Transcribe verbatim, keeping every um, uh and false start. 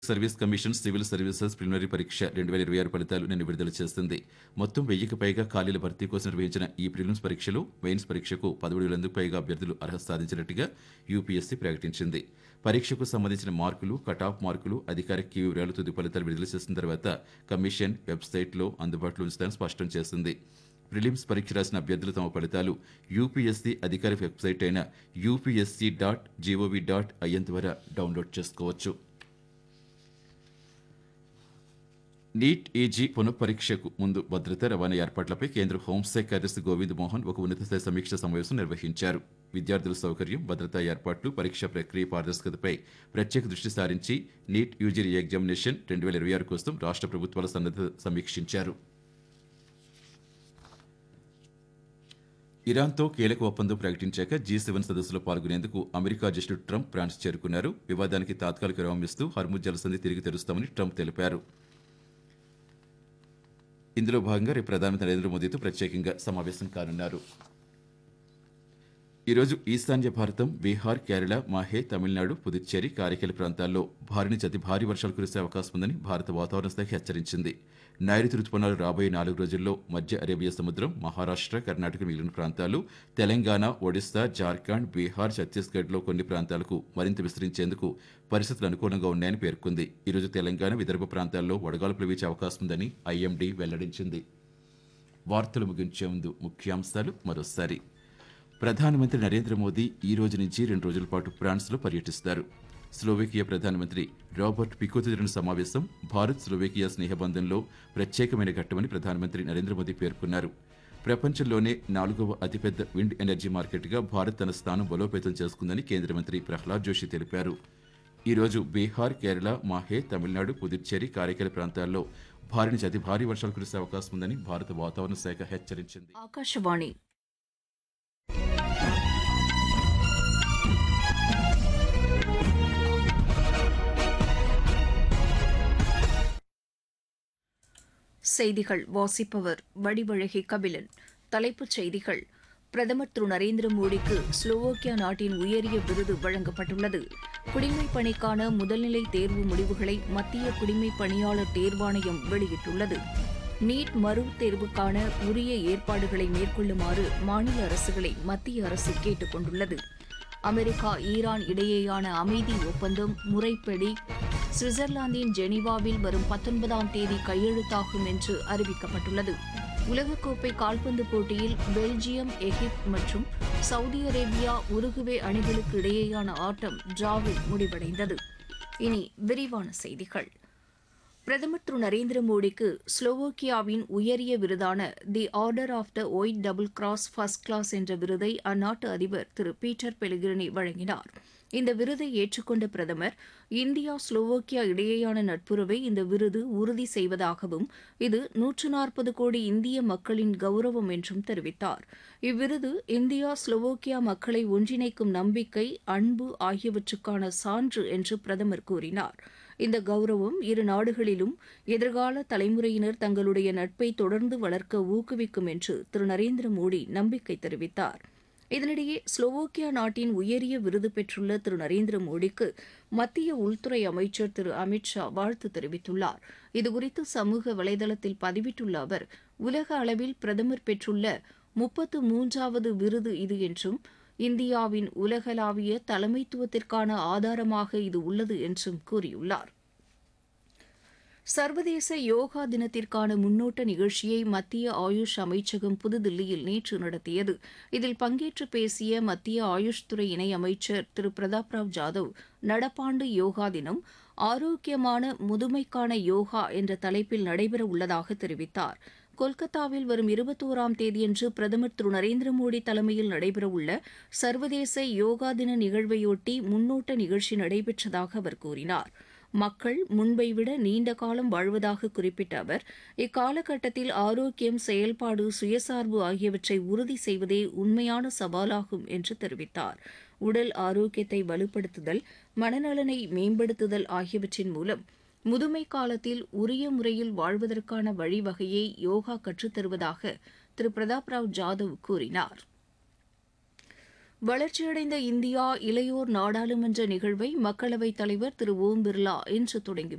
Service commission civil services preliminary పరీక్ష రెండు వేల ఇరవై ఆరు ఫలితాలు నిన్న విడుదల చేసింది. మొత్తం వెయ్యికి పైగా ఖాళీల భర్తీ కోసం నిర్వహించిన ఈ ప్రిలిమ్స్ పరీక్షలో మెయిన్స్ పరీక్షకు పదమూడు వేలకు పైగా అభ్యర్థులు అర్హత సాధించినట్టుగా యూపీఎస్సీ ప్రకటించింది. పరీక్షకు సంబంధించిన మార్కులు, కటాఫ్ మార్కులు, అధికారిక కీ వివరాలు తుది ఫలితాలు విడుదల చేసిన తర్వాత కమిషన్ వెబ్సైట్లో అందుబాటులో ఉంచుతారని స్పష్టం చేసింది. ప్రిలిమ్స్ పరీక్ష రాసిన అభ్యర్థులు తమ ఫలితాలు యూపీఎస్సీ అధికారిక వెబ్సైట్ అయిన UPSC dot GOV dot IN ద్వారా డౌన్లోడ్ చేసుకోవచ్చు. నీట్ ఈజీ పునఃపరీక్షకు ముందు భద్రత, రవాణా ఏర్పాట్లపై కేంద్ర హోంశాఖ కార్యదర్శి గోవింద్ మోహన్ ఒక ఉన్నతస్థాయి సమీక్ష సమావేశం నిర్వహించారు. విద్యార్థుల సౌకర్యం, భద్రతా ఏర్పాట్లు, పరీక్షా ప్రక్రియ పారదర్శకతపై ప్రత్యేక దృష్టి సారించి నీట్ యూజీ రీ ఎగ్జామినేషన్ రెండు వేల ఇరవై ఆరు కోసం రాష్ట్ర ప్రభుత్వాల సన్నద్ధత సమీక్షించారు. ఇరాన్తో కీలక ఒప్పందం ప్రకటించాక జీ సెవెన్ సదస్సులో పాల్గొనేందుకు అమెరికా అధ్యక్షుడు ట్రంప్ ఫ్రాన్స్ చేరుకున్నారు. వివాదానికి తాత్కాలిక విరామం ఇస్తూ హర్ముజ్ జలసంధి తిరిగి తెరుస్తామని ట్రంప్ తెలిపారు. ఇందులో భాగంగా రేపు ప్రధానమంత్రి నరేంద్ర మోదీతో ప్రత్యేకంగా సమావేశం కానున్నారు. ఈరోజు ఈశాన్య భారతం, బీహార్, కేరళ, మాహే, తమిళనాడు, పుదుచ్చేరి, కారైకల్ ప్రాంతాల్లో భారీ నుంచి అతి భారీ వర్షాలు కురిసే అవకాశం ఉందని భారత వాతావరణ శాఖ హెచ్చరించింది. నైరుతి రుతుపవనాలు రాబోయే నాలుగు రోజుల్లో మధ్య అరేబియా సముద్రం, మహారాష్ట్ర, కర్ణాటక మిగిలిన ప్రాంతాలు, తెలంగాణ, ఒడిశా, జార్ఖండ్, బీహార్, ఛత్తీస్గఢ్లో కొన్ని ప్రాంతాలకు మరింత విస్తరించేందుకు పరిస్థితులు అనుకూలంగా ఉన్నాయని పేర్కొంది. ఈరోజు తెలంగాణ, విదర్భ ప్రాంతాల్లో వడగాల్పులు వీచే అవకాశం ఉందని ఐఎండీ వెల్లడించింది. వార్తలు ముగించే ముందు ముఖ్యాంశాలు మరోసారి. ప్రధానమంత్రి నరేంద్ర మోదీ ఈ రోజు నుంచి రెండు రోజుల పాటు ఫ్రాన్స్లో పర్యటిస్తారు. స్లోవేకియా ప్రధానమంత్రి రాబర్ట్ పికోతో జరిగిన సమావేశం భారత్ స్లోవేకియా స్నేహబంధంలో ప్రత్యేకమైన ఘట్టమని ప్రధానమంత్రి నరేంద్ర మోదీ పేర్కొన్నారు. ప్రపంచంలోనే నాలుగవ అతిపెద్ద విండ్ ఎనర్జీ మార్కెట్గా భారత్ తన స్థానం బలోపేతం చేసుకుందని కేంద్ర మంత్రి ప్రహ్లాద్ జోషి తెలిపారు. ఈరోజు బీహార్, కేరళ, మాహే, తమిళనాడు, పుదుచ్చేరి, కారైకల్ ప్రాంతాల్లో భారీ నుంచి అతి భారీ వర్షాలు కురిసే అవకాశం ఉందని భారత వాతావరణ శాఖ హెచ్చరించింది. ఆకాశవాణి செய்திகள் வாசிப்பவர் வடிவழகி கபிலன். தலைப்புச் செய்திகள். பிரதமர் திரு நரேந்திர மோடிக்கு ஸ்லோவோக்கியா நாட்டின் உயரிய விருது வழங்கப்பட்டுள்ளது. குடிமைப் பணிக்கான முதல்நிலை தேர்வு முடிவுகளை மத்திய குடிமைப் பணியாளர் தேர்வாணையம் வெளியிட்டுள்ளது. நீட் மறு தேர்வுக்கான உரிய ஏற்பாடுகளை மேற்கொள்ளுமாறு மாநில அரசுகளை மத்திய அரசு கேட்டுக் கொண்டுள்ளது. அமெரிக்கா, ஈரான் இடையேயான அமைதி ஒப்பந்தம் முறைப்படி சுவிட்சர்லாந்தின் ஜெனீவாவில் வரும் பத்தொன்பதாம் தேதி கையெழுத்தாகும் என்று அறிவிக்கப்பட்டுள்ளது. உலகக்கோப்பை கால்பந்து போட்டியில் பெல்ஜியம், எகிப்து மற்றும் சவுதி அரேபியா, உருகுவே அணிகளுக்கு இடையேயான ஆட்டம் டிராவில் முடிவடைந்தது. இனி விரிவான செய்திகள். பிரதமர் திரு நரேந்திர மோடிக்கு ஸ்லோவோக்கியாவின் உயரிய விருதான the order of the white double cross first class என்ற விருதை அந்நாட்டு அதிபர் திரு பீட்டர் பெலிகிரினி வழங்கினார். இந்த விருதை ஏற்றுக்கொண்ட பிரதமர், இந்தியா ஸ்லோவோக்கியா இடையேயான நட்புறவை இந்த விருது உறுதி செய்வதாகவும் இது நூற்று நாற்பது கோடி இந்திய மக்களின் கௌரவம் என்றும் தெரிவித்தார். இவ்விருது இந்தியா ஸ்லோவோக்கியா மக்களை ஒன்றிணைக்கும் நம்பிக்கை, அன்பு ஆகியவற்றுக்கான சான்று என்று பிரதமர் கூறினார். இந்த கௌரவம் இரு நாடுகளிலும் எதிர்கால தலைமுறையினர் தங்களுடைய நட்பை தொடர்ந்து வளர்க்க ஊக்குவிக்கும் என்று திரு நரேந்திர மோடி நம்பிக்கை தெரிவித்தார். இதனிடையே ஸ்லோவோக்கியா நாட்டின் உயரிய விருது பெற்றுள்ள திரு நரேந்திர மோடிக்கு மத்திய உள்துறை அமைச்சர் திரு அமித் ஷா வாழ்த்து தெரிவித்துள்ளார். இதுகுறித்து சமூக வலைதளத்தில் பதிவிட்டுள்ள அவர், உலக அளவில் பிரதமர் பெற்றுள்ள முப்பத்து மூன்றாவது விருது இது என்றும் இந்தியாவின் உலகளாவிய தலைமைத்துவத்திற்கான ஆதாரமாக இது உள்ளது என்றும் கூறியுள்ளார். சர்வதேச யோகா தினத்திற்கான முன்னோட்ட நிகழ்ச்சியை மத்திய ஆயுஷ் அமைச்சகம் புதுதில்லியில் நேற்று நடத்தியது. இதில் பங்கேற்று பேசிய மத்திய ஆயுஷ் துறை இணையமைச்சர் திரு பிரதாப் ராவ் ஜாதவ், நடப்பாண்டு யோகா தினம் ஆரோக்கியமான முதுமைக்கான யோகா என்ற தலைப்பில் நடைபெற உள்ளதாக தெரிவித்தார். கொல்கத்தாவில் வரும் இருபத்தோராம் தேதியன்று பிரதமர் திரு நரேந்திர மோடி தலைமையில் நடைபெறவுள்ள சர்வதேச யோகா தின நிகழ்வையொட்டி முன்னோட்ட நிகழ்ச்சி நடைபெற்றதாக அவர் கூறினார். மக்கள் முன்பை விட நீண்ட காலம் வாழ்வதாக குறிப்பிட்ட அவர், இக்காலகட்டத்தில் ஆரோக்கியம், செயல்பாடு, சுயசார்பு ஆகியவற்றை உறுதி செய்வதே உண்மையான சவாலாகும் என்று தெரிவித்தார். உடல் ஆரோக்கியத்தை வலுப்படுத்துதல், மனநலனை மேம்படுத்துதல் ஆகியவற்றின் மூலம் முதுமை காலத்தில் உரிய முறையில் வாழ்வதற்கான வழிவகையை யோகா கற்றுத்தருவதாக திரு பிரதாப் ராவ் ஜாதவ் கூறினார். வளர்ச்சியடைந்த இந்தியா இளையோர் நாடாளுமன்ற நிகழ்வை மக்களவைத் தலைவர் திரு ஓம் பிர்லா இன்று தொடங்கி